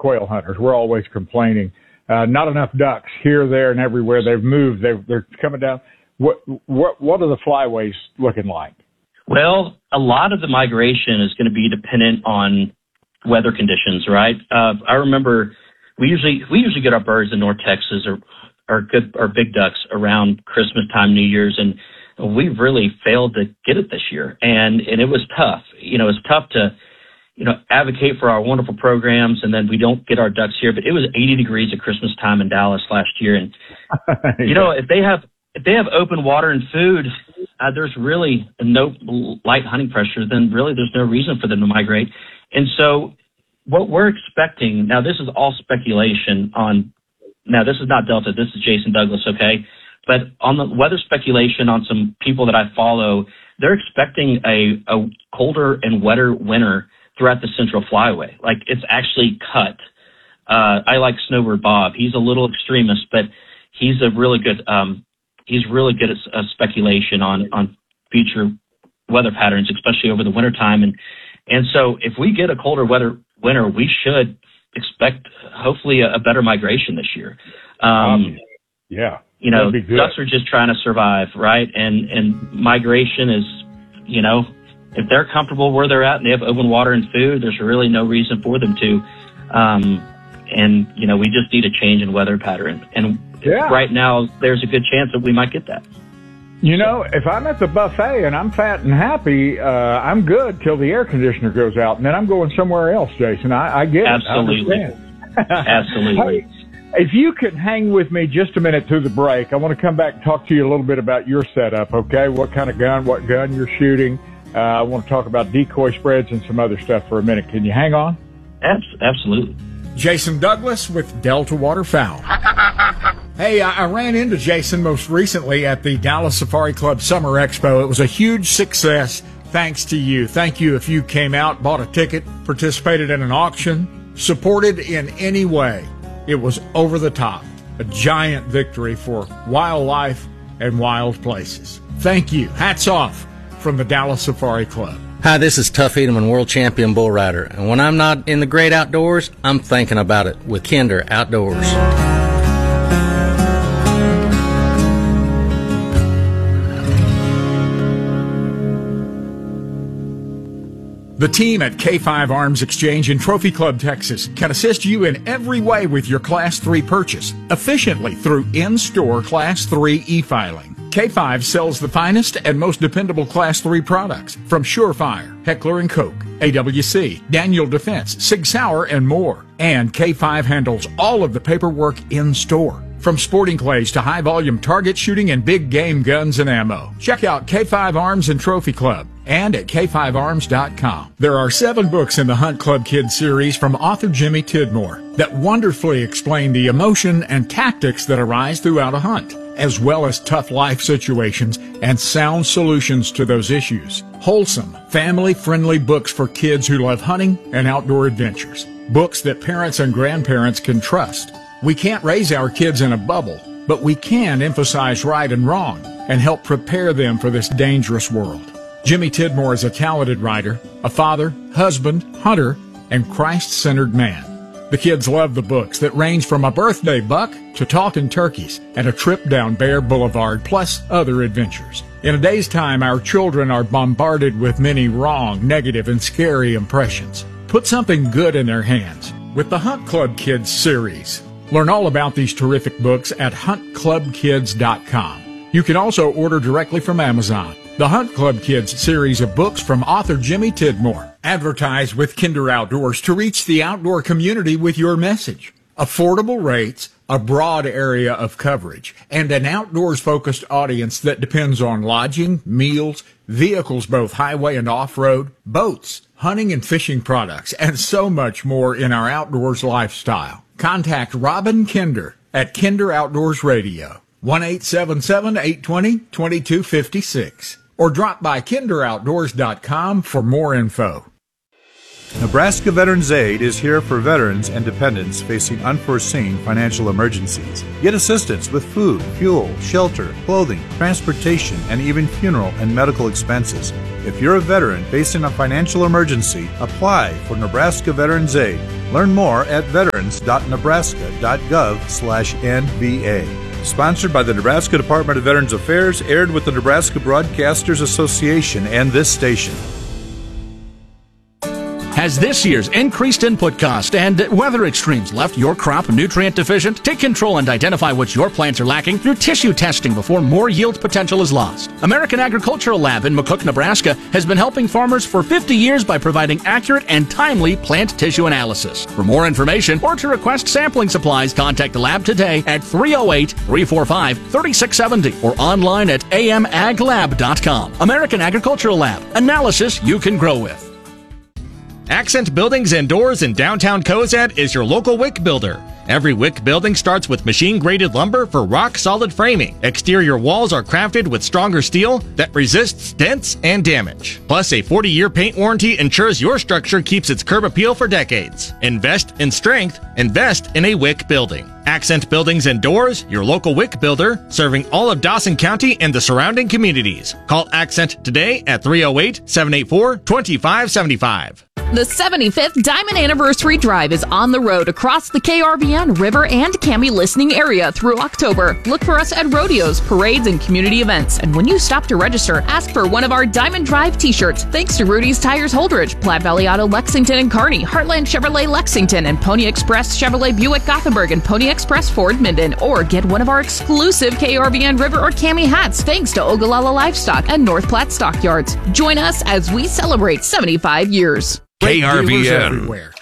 quail hunters. We're always complaining. Not enough ducks here, there, and everywhere. They've moved. They're coming down. What are the flyways looking like? Well, a lot of the migration is going to be dependent on weather conditions, right? I remember we usually get our birds in North Texas or big ducks around Christmas time, New Year's, and we've really failed to get it this year. And it was tough. It's tough to, advocate for our wonderful programs, and then we don't get our ducks here. But it was 80 degrees at Christmas time in Dallas last year. And, if they have open water and food, there's really no light hunting pressure, then really there's no reason for them to migrate. And so what we're expecting, now this is all speculation now this is not Delta, this is Jason Douglas, okay? But on the weather speculation on some people that I follow, they're expecting a colder and wetter winter throughout the Central Flyway. Like, it's actually cut. I like Snowbird Bob. He's a little extremist, but he's really good at speculation on future weather patterns, especially over the wintertime. And so if we get a colder winter, we should expect hopefully a better migration this year. Yeah. Ducks are just trying to survive, right? And migration is, if they're comfortable where they're at and they have open water and food, there's really no reason for them to. We just need a change in weather pattern. And right now, there's a good chance that we might get that. If I'm at the buffet and I'm fat and happy, I'm good till the air conditioner goes out, and then I'm going somewhere else, Jason. I get Absolutely. it. Absolutely. Hey, if you could hang with me just a minute through the break, I want to come back and talk to you a little bit about your setup, okay? What kind of gun, what gun you're shooting. I want to talk about decoy spreads and some other stuff for a minute. Can you hang on? Absolutely. Jason Douglas with Delta Waterfowl. Hey, I ran into Jason most recently at the Dallas Safari Club Summer Expo. It was a huge success thanks to you. Thank you if you came out, bought a ticket, participated in an auction, supported in any way. It was over the top. A giant victory for wildlife and wild places. Thank you. Hats off from the Dallas Safari Club. Hi, this is Tuff Edelman, world champion bull rider. And when I'm not in the great outdoors, I'm thinking about it with Kinder Outdoors. The team at K5 Arms Exchange in Trophy Club, Texas can assist you in every way with your Class 3 purchase, efficiently through in-store Class 3 e-filing. K5 sells the finest and most dependable Class 3 products from Surefire, Heckler & Koch, AWC, Daniel Defense, Sig Sauer, and more. And K5 handles all of the paperwork in-store, from sporting clays to high-volume target shooting and big game guns and ammo. Check out K5 Arms and Trophy Club and at k5arms.com. There are 7 books in the Hunt Club Kids series from author Jimmy Tidmore that wonderfully explain the emotion and tactics that arise throughout a hunt, as well as tough life situations and sound solutions to those issues. Wholesome, family-friendly books for kids who love hunting and outdoor adventures. Books that parents and grandparents can trust. We can't raise our kids in a bubble, but we can emphasize right and wrong and help prepare them for this dangerous world. Jimmy Tidmore is a talented writer, a father, husband, hunter, and Christ-centered man. The kids love the books that range from a birthday buck to talking turkeys and a trip down Bear Boulevard, plus other adventures. In a day's time, our children are bombarded with many wrong, negative, and scary impressions. Put something good in their hands with the Hunt Club Kids series. Learn all about these terrific books at huntclubkids.com. You can also order directly from Amazon. The Hunt Club Kids series of books from author Jimmy Tidmore. Advertise with Kinder Outdoors to reach the outdoor community with your message. Affordable rates, a broad area of coverage, and an outdoors-focused audience that depends on lodging, meals, vehicles both highway and off-road, boats, hunting and fishing products, and so much more in our outdoors lifestyle. Contact Robin Kinder at Kinder Outdoors Radio, 1-877-820-2256. Or drop by kinderoutdoors.com for more info. Nebraska Veterans Aid is here for veterans and dependents facing unforeseen financial emergencies. Get assistance with food, fuel, shelter, clothing, transportation, and even funeral and medical expenses. If you're a veteran facing a financial emergency, apply for Nebraska Veterans Aid. Learn more at veterans.nebraska.gov/NVA. Sponsored by the Nebraska Department of Veterans Affairs, aired with the Nebraska Broadcasters Association and this station. Has this year's increased input cost and weather extremes left your crop nutrient deficient? Take control and identify what your plants are lacking through tissue testing before more yield potential is lost. American Agricultural Lab in McCook, Nebraska has been helping farmers for 50 years by providing accurate and timely plant tissue analysis. For more information or to request sampling supplies, contact the lab today at 308-345-3670 or online at amaglab.com. American Agricultural Lab. Analysis you can grow with. Accent Buildings and Doors in downtown Cozad is your local WIC builder. Every WIC building starts with machine-graded lumber for rock-solid framing. Exterior walls are crafted with stronger steel that resists dents and damage. Plus, a 40-year paint warranty ensures your structure keeps its curb appeal for decades. Invest in strength. Invest in a WIC building. Accent Buildings and Doors, your local WIC builder, serving all of Dawson County and the surrounding communities. Call Accent today at 308-784-2575. The 75th Diamond Anniversary Drive is on the road across the KRVN, River, and Cami listening area through October. Look for us at rodeos, parades, and community events. And when you stop to register, ask for one of our Diamond Drive t-shirts. Thanks to Rudy's Tires Holdridge, Platte Valley Auto Lexington and Kearney, Heartland Chevrolet Lexington, and Pony Express Chevrolet Buick Gothenburg, and Pony Express Ford Minden. Or get one of our exclusive KRVN River or Cami hats thanks to Ogallala Livestock and North Platte Stockyards. Join us as we celebrate 75 years. KRVN.